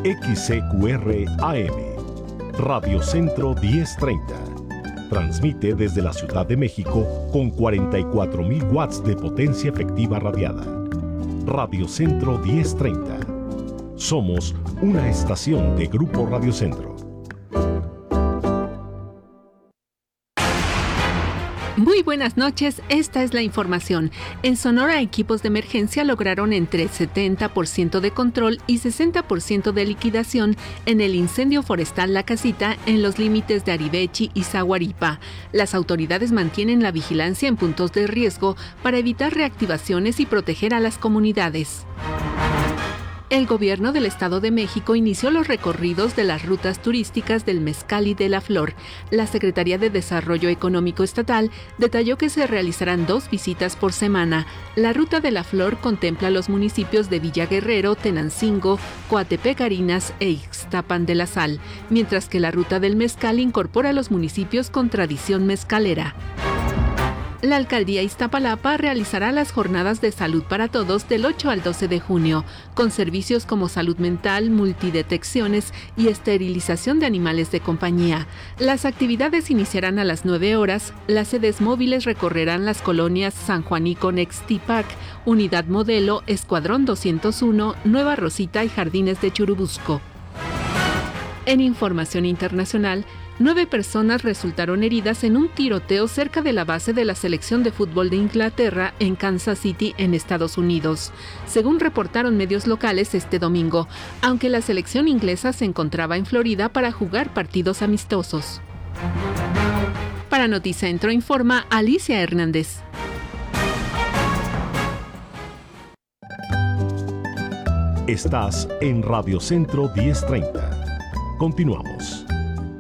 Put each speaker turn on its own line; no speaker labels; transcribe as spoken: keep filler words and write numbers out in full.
X C Q R A M, Radio Centro diez treinta. Transmite desde la Ciudad de México con cuarenta y cuatro mil watts de potencia efectiva radiada. Radio Centro diez treinta. Somos una estación de Grupo Radio Centro.
Muy buenas noches, esta es la información. En Sonora, equipos de emergencia lograron entre setenta por ciento de control y sesenta por ciento de liquidación en el incendio forestal La Casita en los límites de Arivechi y Zaguaripa. Las autoridades mantienen la vigilancia en puntos de riesgo para evitar reactivaciones y proteger a las comunidades. El gobierno del Estado de México inició los recorridos de las rutas turísticas del Mezcal y de la Flor. La Secretaría de Desarrollo Económico Estatal detalló que se realizarán dos visitas por semana. La ruta de la Flor contempla los municipios de Villa Guerrero, Tenancingo, Coatepec, Harinas e Ixtapan de la Sal, mientras que la ruta del Mezcal incorpora los municipios con tradición mezcalera. La Alcaldía Iztapalapa realizará las Jornadas de Salud para Todos del ocho al doce de junio, con servicios como salud mental, multidetecciones y esterilización de animales de compañía. Las actividades iniciarán a las nueve horas. Las sedes móviles recorrerán las colonias San Juanico Nextipac, Unidad Modelo, Escuadrón doscientos uno, Nueva Rosita y Jardines de Churubusco. En información internacional, nueve personas resultaron heridas en un tiroteo cerca de la base de la selección de fútbol de Inglaterra en Kansas City, en Estados Unidos, según reportaron medios locales este domingo, aunque la selección inglesa se encontraba en Florida para jugar partidos amistosos. Para Noticentro informa Alicia Hernández.
Estás en Radio Centro diez treinta. Continuamos.